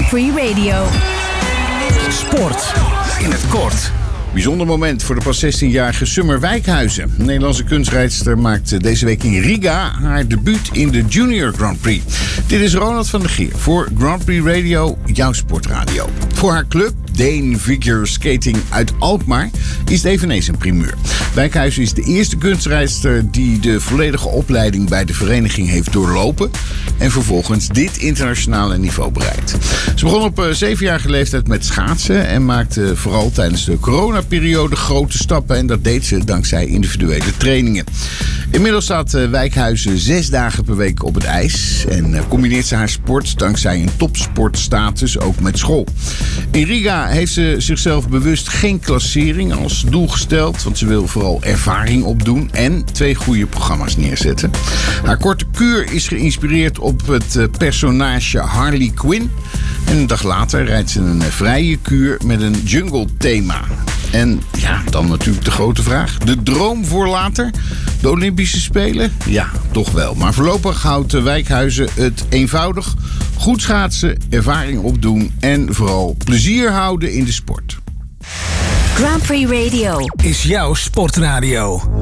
Prix Radio. Sport in het kort. Bijzonder moment voor de pas 16-jarige Summer Wijkhuizen. De Nederlandse kunstrijdster maakt deze week in Riga haar debuut in de Junior Grand Prix. Dit is Ronald van der Geer voor Grand Prix Radio, jouw sportradio. Voor haar club, Dane Figure Skating uit Alkmaar, is het eveneens een primeur. Wijkhuizen is de eerste kunstrijdster die de volledige opleiding bij de vereniging heeft doorlopen en vervolgens dit internationale niveau bereikt. Ze begon op 7-jarige leeftijd met schaatsen en maakte vooral tijdens de coronaperiode grote stappen en dat deed ze dankzij individuele trainingen. Inmiddels staat Wijkhuizen 6 dagen per week op het ijs en combineert ze haar sport dankzij een topsportstatus ook met school. In Riga heeft ze zichzelf bewust geen klassering als doel gesteld, want ze wil vooral ervaring opdoen en 2 goede programma's neerzetten. Haar korte kuur is geïnspireerd op het personage Harley Quinn. En een dag later rijdt ze een vrije kuur met een jungle thema. En ja, dan natuurlijk de grote vraag. De droom voor later? De Olympische Spelen? Ja, toch wel. Maar voorlopig houdt Wijkhuizen het eenvoudig. Goed schaatsen, ervaring opdoen en vooral plezier houden in de sport. Grand Prix Radio Is jouw sportradio.